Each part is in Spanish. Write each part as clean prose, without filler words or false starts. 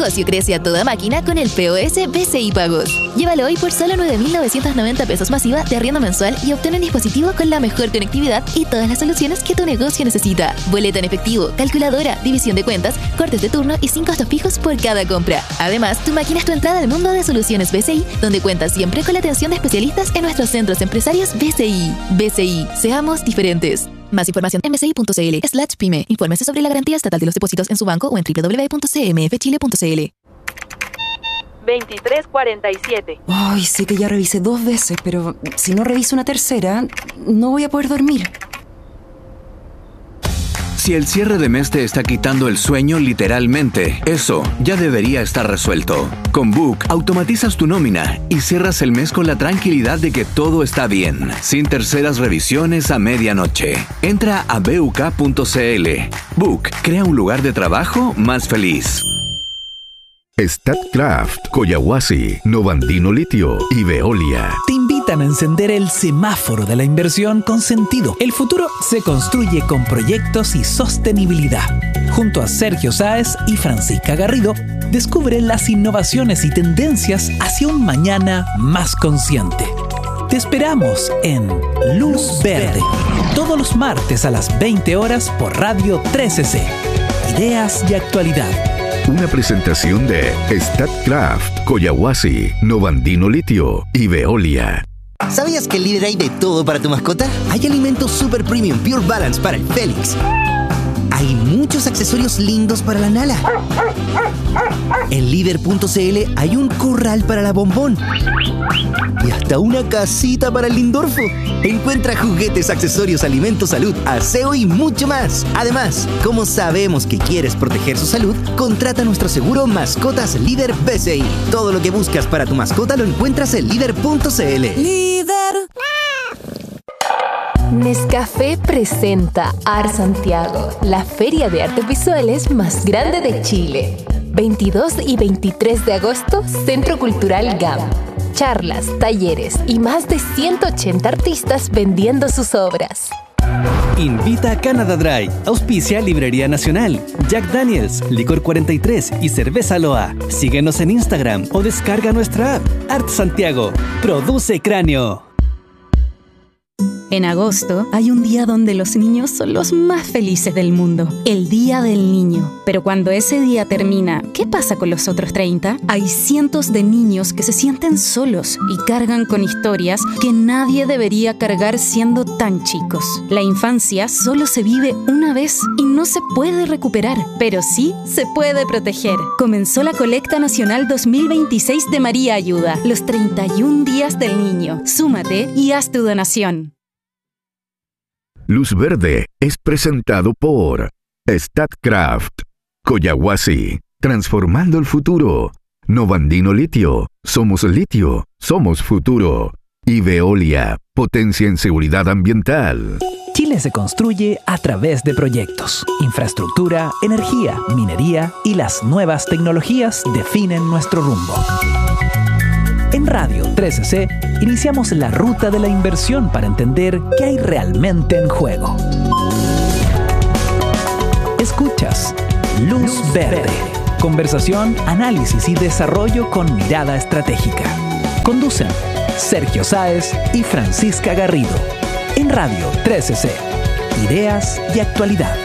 negocio crece a toda máquina con el POS BCI Pagos. Llévalo hoy por solo 9.990 pesos masiva de arriendo mensual y obtén un dispositivo con la mejor conectividad y todas las soluciones que tu negocio necesita. Boleta en efectivo, calculadora, división de cuentas, cortes de turno y 5 costos fijos por cada compra. Además, tu máquina es tu entrada al mundo de soluciones BCI, donde cuentas siempre con la atención de especialistas en nuestros centros empresarios BCI. BCI, seamos diferentes. Más información en bci.cl/pyme. Infórmese sobre la garantía estatal de los depósitos en su banco o en www.cmfchile.cl. 23:47. Ay, sé que ya revisé 2 veces, pero si no reviso una tercera, no voy a poder dormir. Si el cierre de mes te está quitando el sueño literalmente, eso ya debería estar resuelto. Con Book, automatizas tu nómina y cierras el mes con la tranquilidad de que todo está bien, sin terceras revisiones a medianoche. Entra a buk.cl. Book crea un lugar de trabajo más feliz. Statkraft, Collahuasi, Novandino Litio y Veolia te invitan a encender el semáforo de la inversión con sentido. El futuro se construye con proyectos y sostenibilidad. Junto a Sergio Sáez y Francisca Garrido, descubre las innovaciones y tendencias hacia un mañana más consciente. Te esperamos en Luz Verde, todos los martes a las 20 horas por Radio 13C. Ideas y actualidad. Una presentación de Statkraft, Collahuasi, Novandino Litio y Veolia. ¿Sabías que en Líder hay de todo para tu mascota? Hay alimentos Super Premium Pure Balance para el Félix. Hay muchos accesorios lindos para la Nala. En Líder.cl hay un corral para la Bombón. Y hasta una casita para el Lindorfo. Encuentra juguetes, accesorios, alimentos, salud, aseo y mucho más. Además, como sabemos que quieres proteger su salud, contrata nuestro seguro Mascotas Líder BCI. Todo lo que buscas para tu mascota lo encuentras en Líder.cl. Líder. Nescafé presenta Art Santiago, la feria de artes visuales más grande de Chile. 22 y 23 de agosto, Centro Cultural GAM. Charlas, talleres y más de 180 artistas vendiendo sus obras. Invita a Canada Dry, auspicia Librería Nacional, Jack Daniels, Licor 43 y Cerveza Loa. Síguenos en Instagram o descarga nuestra app. Art Santiago, produce Cráneo. En agosto hay un día donde los niños son los más felices del mundo, el Día del Niño. Pero cuando ese día termina, ¿qué pasa con los otros 30? Hay cientos de niños que se sienten solos y cargan con historias que nadie debería cargar siendo tan chicos. La infancia solo se vive una vez y no se puede recuperar, pero sí se puede proteger. Comenzó la Colecta Nacional 2026 de María Ayuda, los 31 días del niño. Súmate y haz tu donación. Luz Verde es presentado por Statkraft, Collahuasi, transformando el futuro. Novandino Litio, somos futuro. Y Veolia, potencia en seguridad ambiental. Chile se construye a través de proyectos. Infraestructura, energía, minería y las nuevas tecnologías definen nuestro rumbo. En Radio 13C iniciamos la ruta de la inversión para entender qué hay realmente en juego. Escuchas Luz Verde. Conversación, análisis y desarrollo con mirada estratégica. Conducen Sergio Sáez y Francisca Garrido. En Radio 13C. Ideas y actualidad.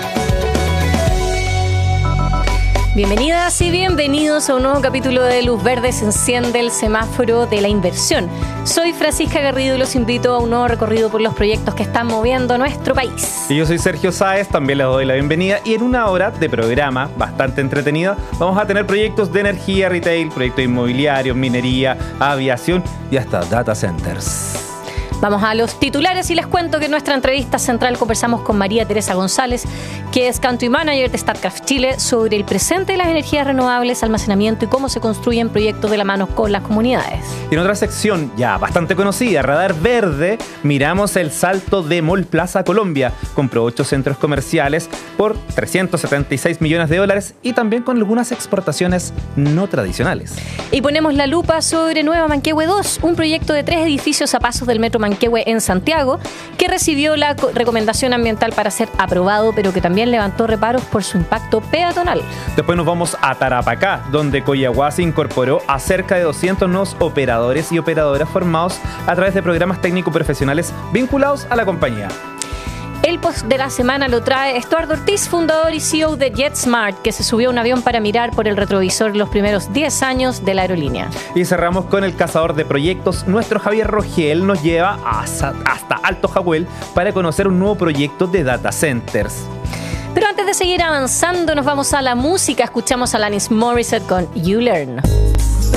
Bienvenidas y bienvenidos a un nuevo capítulo de Luz Verde. Se enciende el semáforo de la inversión. Soy Francisca Garrido y los invito a un nuevo recorrido por los proyectos que están moviendo nuestro país. Y yo soy Sergio Sáez, también les doy la bienvenida. Y en una hora de programa bastante entretenida vamos a tener proyectos de energía, retail, proyectos inmobiliarios, minería, aviación y hasta data centers. Vamos a los titulares y les cuento que en nuestra entrevista central conversamos con María Teresa González, que es Country Manager de Statkraft Chile, sobre el presente de las energías renovables, almacenamiento y cómo se construyen proyectos de la mano con las comunidades. Y en otra sección ya bastante conocida, Radar Verde, miramos el salto de Mall Plaza Colombia. Compró 8 centros comerciales por $376 millones y también con algunas exportaciones no tradicionales. Y ponemos la lupa sobre Nueva Manquehue 2, un proyecto de 3 edificios a pasos del Metro Manquehue Manquehue en Santiago, que recibió la recomendación ambiental para ser aprobado, pero que también levantó reparos por su impacto peatonal. Después nos vamos a Tarapacá, donde Coyahuasi incorporó a cerca de 200 nuevos operadores y operadoras formados a través de programas técnico-profesionales vinculados a la compañía. El post de la semana lo trae Estuardo Ortiz, fundador y CEO de JetSmart, que se subió a un avión para mirar por el retrovisor los primeros 10 años de la aerolínea. Y cerramos con el cazador de proyectos. Nuestro Javier Rogel nos lleva hasta Alto Jahuel para conocer un nuevo proyecto de data centers. Pero antes de seguir avanzando, nos vamos a la música. Escuchamos a Alanis Morissette con You Learn.